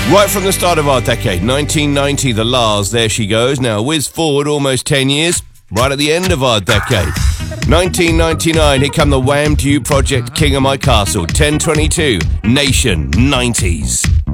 Right from the start of our decade, 1990, The Lars, There She Goes. Now, whiz forward almost 10 years, right at the end of our decade. 1999, here come the Wham! Due Project, King of My Castle. 1022, Nation, 90s.